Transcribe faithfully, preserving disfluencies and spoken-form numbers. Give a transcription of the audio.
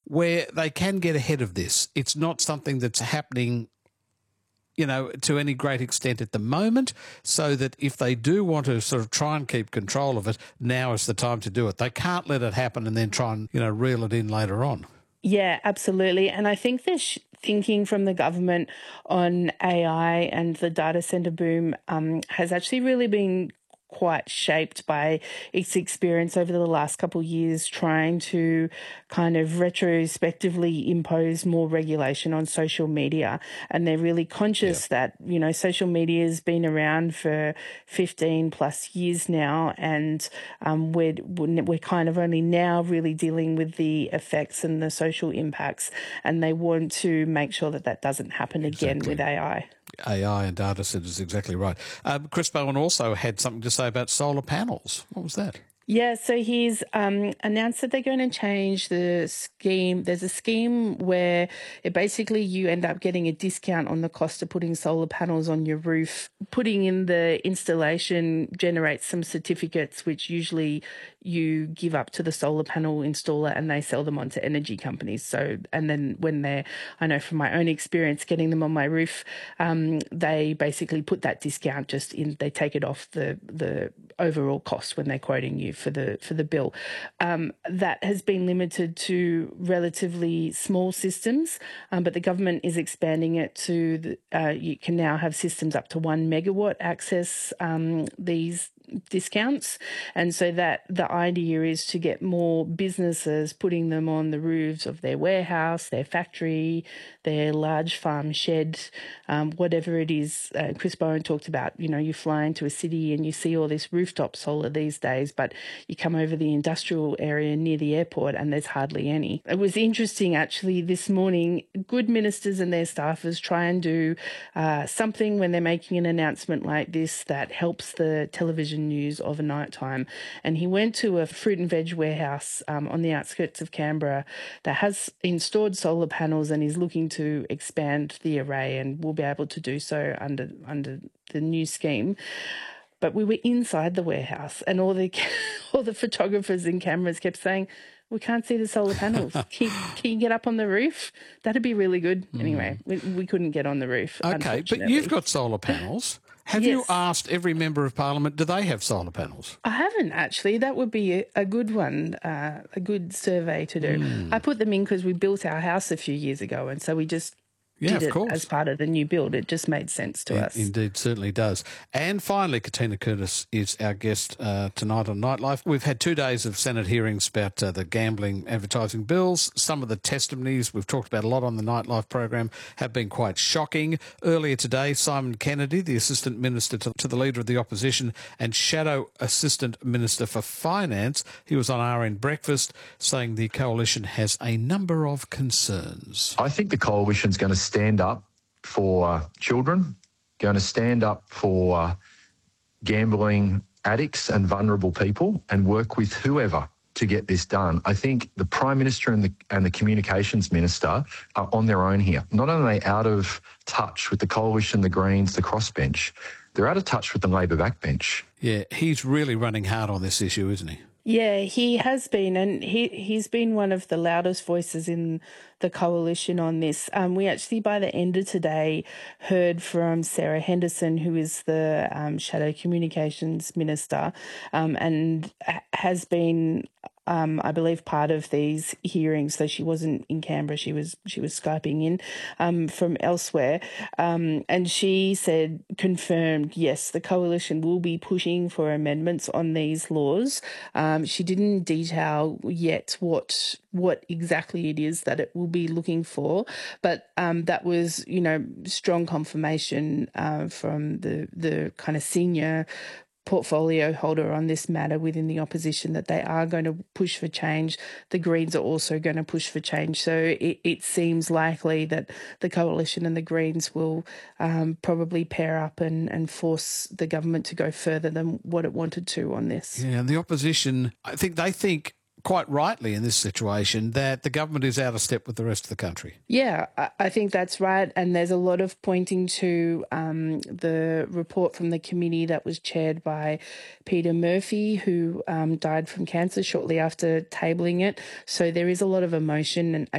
where they can get ahead of this. It's not something that's happening, you know, to any great extent at the moment, so that if they do want to sort of try and keep control of it, now is the time to do it. They can't let it happen and then try and, you know, reel it in later on. Yeah, absolutely. And I think the sh- thinking from the government on A I and the data centre boom um, has actually really been quite shaped by its experience over the last couple of years trying to kind of retrospectively impose more regulation on social media. And they're really conscious yeah. that, you know, social media has been around for fifteen plus years now, and um, we're, we're kind of only now really dealing with the effects and the social impacts, and they want to make sure that that doesn't happen again exactly. with A I. A I and data centres, exactly right. Um, Chris Bowen also had something to say about solar panels. What was that? Yeah, so he's um, announced that they're going to change the scheme. There's a scheme where it basically you end up getting a discount on the cost of putting solar panels on your roof. Putting in the installation generates some certificates, which usually you give up to the solar panel installer and they sell them on to energy companies. So, and then when they're, I know from my own experience getting them on my roof, um, they basically put that discount just in, they take it off the, the overall cost when they're quoting you for the for the bill. Um, that has been limited to relatively small systems, um, but the government is expanding it to the, uh, you can now have systems up to one megawatt access um, these discounts. And so that the idea is to get more businesses putting them on the roofs of their warehouse, their factory, their large farm shed, um, whatever it is. Uh, Chris Bowen talked about, you know, you fly into a city and you see all this rooftop solar these days, but you come over the industrial area near the airport and there's hardly any. It was interesting actually this morning, good ministers and their staffers try and do uh, something when they're making an announcement like this that helps the television news overnight time. And he went to a fruit and veg warehouse um, on the outskirts of Canberra that has installed solar panels and is looking to expand the array and will be able to do so under under the new scheme. But we were inside the warehouse and all the all the photographers and cameras kept saying, we can't see the solar panels. Can you, can you get up on the roof? That'd be really good. Mm. Anyway, we, we couldn't get on the roof. Okay, but you've got solar panels. Have yes. you asked every member of parliament, do they have solar panels? I haven't actually. That would be a, a good one, uh, a good survey to do. Mm. I put them in because we built our house a few years ago, and so we just Yeah, did of it course. as part of the new build. It just made sense to In, us. Indeed, certainly does. And finally, Katina Curtis is our guest uh, tonight on Nightlife. We've had two days of Senate hearings about uh, the gambling advertising bills. Some of the testimonies we've talked about a lot on the Nightlife program have been quite shocking. Earlier today, Simon Kennedy, the Assistant Minister to, to the Leader of the Opposition and Shadow Assistant Minister for Finance, he was on R N Breakfast saying the Coalition has a number of concerns. I think the Coalition's going to stand up for children, going to stand up for gambling addicts and vulnerable people and work with whoever to get this done. I think the Prime Minister and the and the Communications Minister are on their own here. Not only are they out of touch with the Coalition, the Greens, the crossbench, they're out of touch with the Labor backbench. Yeah, he's really running hard on this issue, isn't he? Yeah, he has been, and he, he's been one of the loudest voices in the Coalition on this. Um, we actually, by the end of today, heard from Sarah Henderson, who is the um, Shadow Communications Minister, um, and has been, um, I believe, part of these hearings. So she wasn't in Canberra; she was she was Skyping in um, from elsewhere, um, and she said, confirmed, yes, the Coalition will be pushing for amendments on these laws. Um, she didn't detail yet what what exactly it is that it will be looking for, but um, that was, you know, strong confirmation uh, from the the kind of senior portfolio holder on this matter within the opposition that they are going to push for change. The Greens are also going to push for change. So it, it seems likely that the Coalition and the Greens will um, probably pair up and, and force the government to go further than what it wanted to on this. Yeah, and the opposition, I think they think quite rightly in this situation that the government is out of step with the rest of the country. Yeah, I think that's right. And there's a lot of pointing to um, the report from the committee that was chaired by Peter Murphy, who um, died from cancer shortly after tabling it. So there is a lot of emotion and